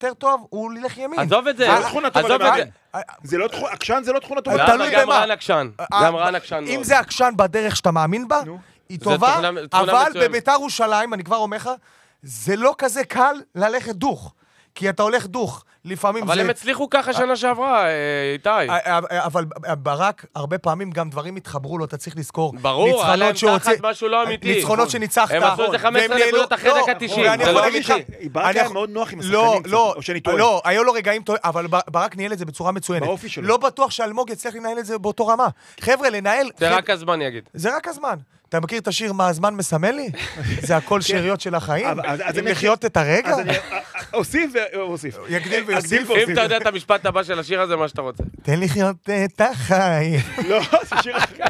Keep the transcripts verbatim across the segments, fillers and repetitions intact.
יותר טוב, הוא ילך ימין. עזוב את זה. זה לא תכונה טובה למאמן. עקשן זה לא תכונה טובה. תלוי במה. גם רן עקשן. גם רן עקשן. אם זה עקשן בדרך שאתה מאמין בה, היא טובה, אבל בביתר ירושלים, אני כבר אומר לך, זה לא כזה קל ללכת דוך. כי אתה הולך דוך, לפעמים זה... אבל הם הצליחו ככה שנה שעברה, איתי. אבל ברק, הרבה פעמים גם דברים התחברו לו, אתה צריך לזכור. ברור, עליהם תחת משהו לא אמיתי. ניצחונות שניצחת. הם עשו איזה חמש עשרה נקודות אחרי דקה תשעים. זה לא אמיתי. ברק היה מאוד נוח עם השחקנים קצת, או שאני טועה. לא, היו לו רגעים טועים, אבל ברק ניהל את זה בצורה מצוינת. באופי שלו. לא בטוח שאלמוג יצליח לנהל את זה באותו רמה. חבר'ה, לנהל... זה רק הזמן יגיד. זה רק הזמן. אתה מכיר את השיר מה הזמן מסמל לי? זה הכל שאריות של החיים? אם לחיות את הרגע? אוסיף ואוסיף. יגדיל ויוסיף. אם אתה יודע את המשפט הבא של השיר הזה, מה שאתה רוצה. תן לחיות את החיים. לא, זה שיר אחר.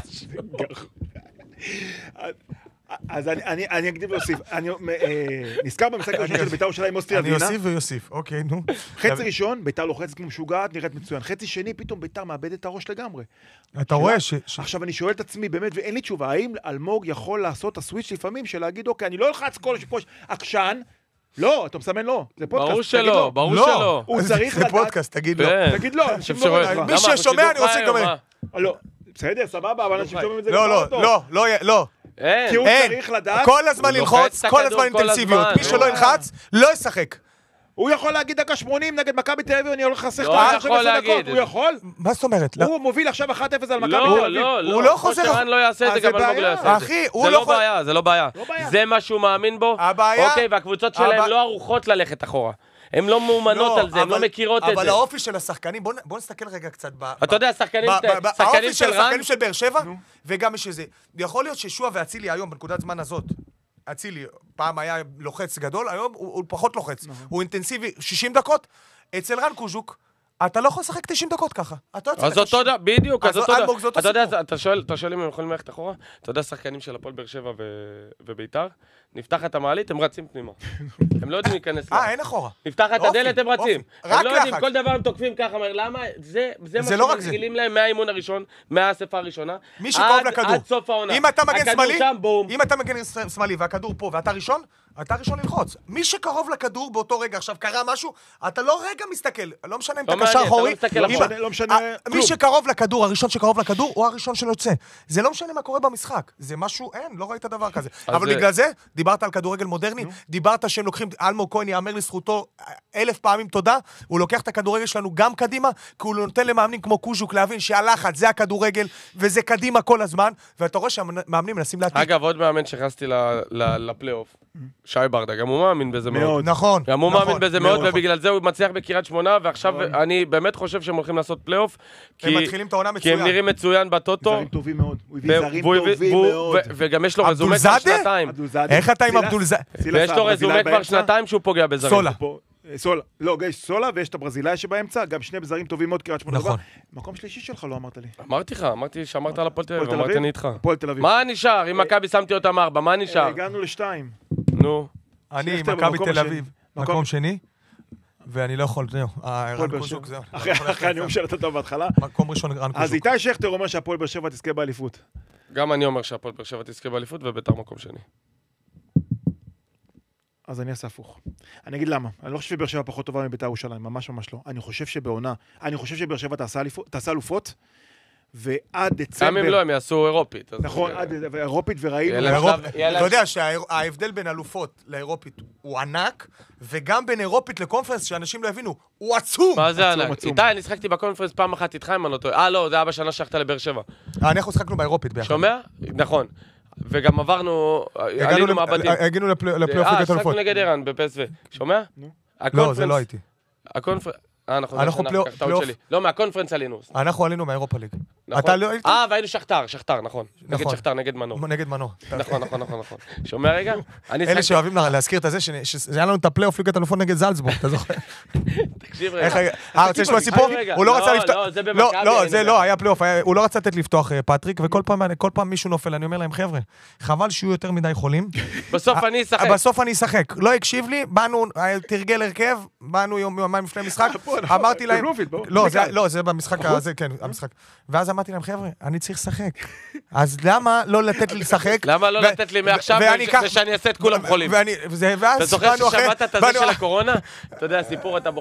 אז אני אגדיל ואוסיף. אני נזכר במשחק הראשון של ביתר ירושלים אוסטרי אבינה. אני אוסיף ויוסיף, אוקיי, נו. חצי ראשון, ביתר לוחצת כמו משוגעת, נראית מצוין. חצי שני, פתאום ביתר מאבד את הראש לגמרי. אתה רואה ש... עכשיו אני שואל את עצמי, באמת, ואין לי תשובה, האם אלמוג יכול לעשות את הסוויץ' לפעמים של להגיד, אוקיי, אני לא אלחץ כל שפוש, עקשן, לא, אתה מסמן לא, זה פודקאסט. ברור שלא, ברור שלא. הוא צריך לדעת... זה פודקאסט, תגיד לא. תגיד לא, מי ששומע, אני רוצה לקבל. לא, בסדר, סבבה, אבל אנשים שומעים את זה לא, לא, לא, לא, לא. כי הוא צריך לדעת... כל הזמן ללחוץ, כל הזמן אינטנסיביות. מי שלא ילחץ, לא ישחק. הוא יכול להגיד דקה שמונים נגד מכבי תל אביב, אני הולך לחסך את לא יכול להגיד. הוא יכול? מה זאת אומרת? הוא מוביל עכשיו אחת אפס על מכבי תל לא, אביב. לא, לא. הוא לא חוזר. שרן לא יעשה את זה, גם אלמוג לא יעשה את זה. אחי, הוא זה לא לא בעיה, זה לא בעיה. זה מה שהוא מאמין בו. הבעיה... אוקיי, והקבוצות שלהם לא ערוכות ללכת אחורה. הן לא מאומנות על זה, הן לא מכירות את זה. אבל האופי של השחקנים, בוא נסתכל רגע קצת ב... אתה יודע, שחקנים של רן... השחקנים של באר שבע, וגם יש איזה... יכול להיות ששועה ואצילי היום, בנקודת זמן הזאת, אצילי פעם היה לוחץ גדול, היום הוא פחות לוחץ. הוא אינטנסיבי שישים דקות, אצל רן קוז'וק, אתה לא יכול לשחק תשעים דקות ככה. אז אותו דבר, בדיוק, אז אותו דבר. אתה יודע, אתה שואל אם הם יכולים ללכת אחורה? אתה יודע, שחקנים של הפועל באר שבע וביתר, נפתחת המעלית, הם רצים פנימה. הם לא יודעים להיכנס לה. אה, אין אחורה. נפתחת הדלת, הם רצים. רק הם לא יודעים, לחץ. כל דבר הם תוקפים ככה. למה? זה מה לא רק זה. שמתחילים להם מהאימון הראשון, מהאספה הראשונה. מי שקרוב לכדור. עד סוף העונה. אם אתה מגן שמאלי, שם, בום. אם אתה מגן שמאלי והכדור פה ואתה ראשון, אתה ראשון ללחוץ. מי שקרוב לכדור באותו רגע, עכשיו קרה משהו, אתה לא רגע מסתכל, לא משנה אם אתה קשר אחורי. לא משנה כלום. מי שקרוב לכדור, הראשון שקרוב לכדור, הוא הראשון שלו יוצא. זה לא משנה מה קורה במשחק. זה משהו, אין, לא ראית דבר כזה. אבל בגלל זה, דיברת על כדורגל מודרני, דיברת שהם לוקחים, אלמוג כהן יאמר לזכותו אלף פעמים תודה, הוא לוקח את הכדורגל שלנו גם קדימה, כי הוא נותן למאמנים כמו קוז'וק להבין שהלחץ זה הכדורגל, וזה קדימה כל הזמן, ואתה רואה שהמאמנים מנסים להתאים. אגב, עוד מאמן שהכנסתי לפלייאוף, שי ברדה, גם הוא מאמין בזה מאוד. נכון. גם הוא מאמין בזה מאוד, ובגלל זה הוא מצליח בקריית שמונה, ועכשיו אני באמת חושב שהם הולכים לעשות פלייאוף, הם מתחילים את העונה כי הם נראים מצוין בטוטו. זרים טובים מאוד. הוא הביא זרים טובים מאוד. וגם יש לו רזומה כבר שנתיים. איך אתה עם אבדולזדה? ויש לו רזומה כבר שנתיים שהוא פוגע בזרים. סולה. סולה. לא, יש סולה ויש את הברזילאי שבאמצע, גם שני זרים טובים מאוד קריית שמונה. נכון. מקום שלישי שלך לא אמרת לי. אמרתי לך, אמרתי שאמרת על הפועל תל אביב, אמרתי אני איתך. הפועל תל אביב. מה נשאר? אם מכבי שמתי אותם ארבע, מה נשאר? הגענו לשתיים. נו. אני מכבי תל אביב, מקום שני, ואני לא יכול, זהו. רן קוז'וק, זהו. אחרי הנאום שלת טוב בהתחלה. מקום ראשון רן קוז'וק. אז איתי שכטר אומר שהפועל באר שבע תזכה באליפות. גם אני אומר שהפועל באר שבע תזכה באליפות וביתר מקום שני. אז אני אעשה הפוך. אני אגיד למה. אני לא חושב שבאר שבע פחות טובה מביתר ירושלים, ממש ממש לא. אני חושב שבעונה, אני חושב שבאר שבע תעשה אלופות, ועד דצמבר... גם אם לא, הם יעשו אירופית. נכון, עד אירופית וראינו... אתה יודע שההבדל בין אלופות לאירופית הוא ענק, וגם בין אירופית לקונפרנס, שאנשים לא הבינו, הוא עצום! מה זה ענק? איתי, אני שחקתי בקונפרנס פעם אחת איתך אם אני לא טועה. אה, לא, זה היה בשנה שחקת לבאר שבע. אנחנו שחקנו באירופית ביחד. שומע? נכון. וגם עברנו... עלינו מהבתים. הגענו לפלייאוף ליגת אה, אלופות. שחקנו נגד ערן בפסו. שומע? לא, זה לא הייתי. הקונפרנס... אה, נכון, אנחנו פלייאוף. לא, מהקונפרנס עלינו. אנחנו עלינו מהאירופה ליג. אתה לא היית? אה, והיינו שכתר, שכתר, נכון. נגד שכתר, נגד מנור. נגד מנור. נכון, נכון, נכון, נכון. שומע רגע? אלה שאוהבים להזכיר את זה, שהיה לנו את הפלייאוף ליגת אלופות נגד זלצבורג, אתה זוכר? תקשיב רגע. אה, רוצה לשמוע סיפור? הוא לא רצה לפתוח... לא, זה במכבי. לא, זה לא, היה פלייאוף. הוא לא רצה לתת לפתוח פטריק, וכל פעם מישהו נופל, אני אומר להם, חבר'ה, חבל שיהיו יותר מדי חולים. בסוף אני אשחק. בסוף אני אשחק. לא הקשיב לי, באנו, תרגל הרכב, באנו יומיים לפני משחק, אמרתי להם, לא, לא, זה במשחק הזה, כן, המשחק. ואז אמרתי להם, חבר'ה, אני צריך לשחק. אז למה לא לתת לי לשחק? למה לא לתת לי מעכשיו ושאני אעשה את כולם חולים? אתה זוכר ששמעת את הזה של הקורונה? אתה יודע, סיפור, אתה